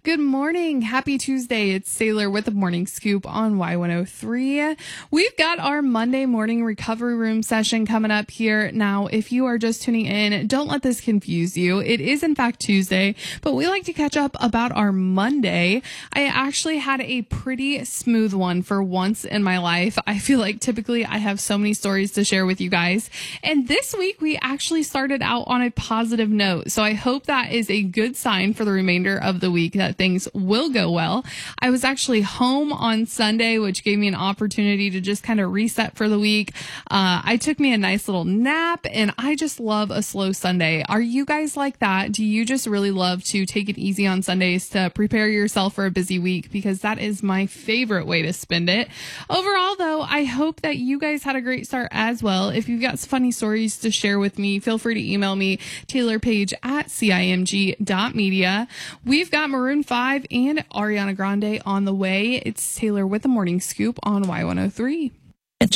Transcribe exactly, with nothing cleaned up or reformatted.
Good morning. Happy Tuesday. It's Sailor with the Morning Scoop on Y one oh three. We've got our Monday morning recovery room session coming up here. Now, if you are just tuning in, don't let this confuse you. It is in fact Tuesday, but we like to catch up about our Monday. I actually had a pretty smooth one for once in my life. I feel like typically I have so many stories to share with you guys. And this week we actually started out on a positive note. So I hope that is a good sign for the remainder of the week that things will go well. I was actually home on Sunday, which gave me an opportunity to just kind of reset for the week. Uh, I took me a nice little nap, and I just love a slow Sunday. Are you guys like that? Do you just really love to take it easy on Sundays to prepare yourself for a busy week? Because that is my favorite way to spend it. Overall, though, I hope that you guys had a great start as well. If you've got some funny stories to share with me, feel free to email me, Taylor Page at C I M G dot media. We've got Maroon five and Ariana Grande on the way. It's Taylor with the Morning Scoop on Y one oh three.